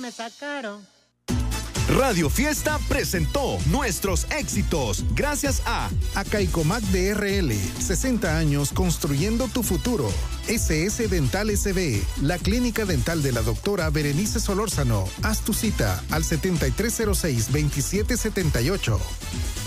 me sacaron. Radio Fiesta presentó nuestros éxitos gracias a Acaicomac DRL, 60 años construyendo tu futuro. SS Dental SB, la clínica dental de la doctora Berenice Solórzano. Haz tu cita al 7306-2778.